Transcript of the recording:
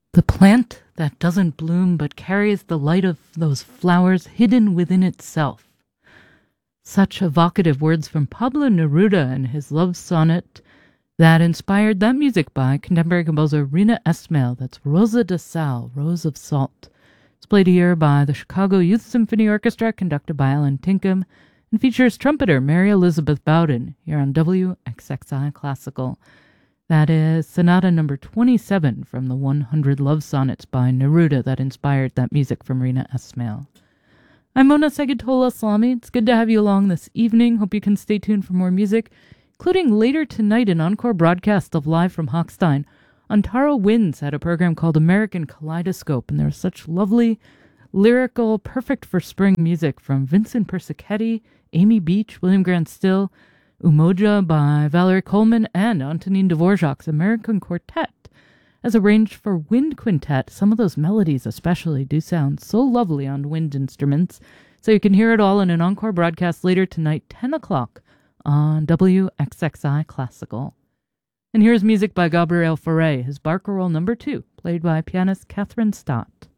The plant that doesn't bloom but carries the light of those flowers hidden within itself. Such evocative words from Pablo Neruda and his love sonnet that inspired that music by contemporary composer Rina Esmail. That's Rosa de Sal, Rose of Salt. It's played here by the Chicago Youth Symphony Orchestra, conducted by Alan Tinkham, and features trumpeter Mary Elizabeth Bowden here on WXXI Classical. That is Sonata number 27 from the 100 Love Sonnets by Neruda that inspired that music from Rina Esmail. I'm Mona Segutola Salami. It's good to have you along this evening. Hope you can stay tuned for more music, including later tonight an encore broadcast of Live from Hochstein. Antaro Winds had a program called American Kaleidoscope, and there was such lovely, lyrical, perfect for spring music from Vincent Persichetti, Amy Beach, William Grant Still, Umoja by Valerie Coleman, and Antonin Dvorak's American Quartet. As arranged for wind quintet, some of those melodies especially do sound so lovely on wind instruments, so you can hear it all in an encore broadcast later tonight, 10 o'clock, on WXXI Classical. And here's music by Gabriel Fauré, his Barcarolle number 2, played by pianist Catherine Stott.